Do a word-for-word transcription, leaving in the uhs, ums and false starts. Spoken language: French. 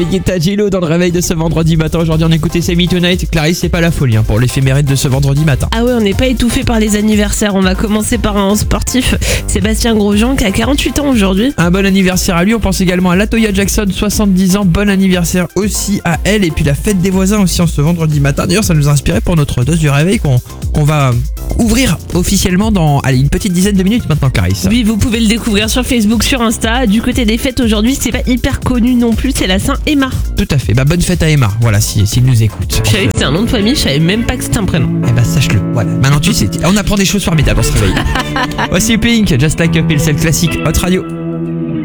avec Etta Gilo dans le réveil de ce vendredi matin. Aujourd'hui, on écoutait C'est Me Tonight. Clarisse, c'est pas la folie hein, pour l'éphéméride de ce vendredi matin. Ah ouais, on n'est pas étouffé par les anniversaires. On va commencer par un sportif, Sébastien Grosjean, qui a quarante-huit ans aujourd'hui. Un bon anniversaire à lui. On pense également à Latoya Jackson, soixante-dix ans. Bon anniversaire aussi à elle. Et puis la fête des voisins aussi en ce vendredi matin. D'ailleurs, ça nous a inspiré pour notre dose du réveil qu'on qu'on va ouvrir officiellement dans allez, une petite dizaine de minutes maintenant, Clarisse. Oui, vous pouvez le découvrir sur Facebook, sur Insta. Du côté des fêtes aujourd'hui, c'est pas hyper connu non plus, c'est la Saint-Emma. Tout à fait. Bah, bonne fête à Emma. Voilà, si s'il nous écoute. Je savais que c'était un nom de famille, je savais même pas que c'était un prénom. Eh bah, sache-le. Voilà. Maintenant, tu sais. On apprend des choses formidables en ce réveil. Voici Pink, Just Like a Pill, c'est le classique Hot Radio.